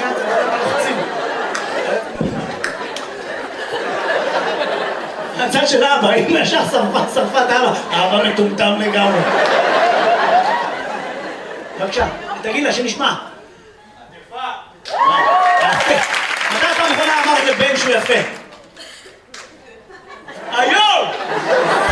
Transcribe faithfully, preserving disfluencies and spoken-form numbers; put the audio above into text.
הצד של אבא, אם ישר שרפה, שרפה את אבא, אבא מטומטם לגמרי. בבקשה, תגיד לה שנשמע. עטיפה. מתי פעם אחרונה אמרת לבן שהוא יפה?